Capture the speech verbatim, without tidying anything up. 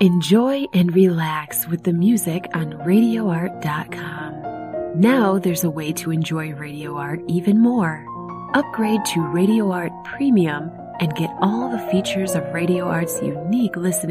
Enjoy and relax with the music on radio art dot com. Now there's a way to enjoy Radio Art even more. Upgrade to Radio Art Premium and get all the features of Radio Art's unique listening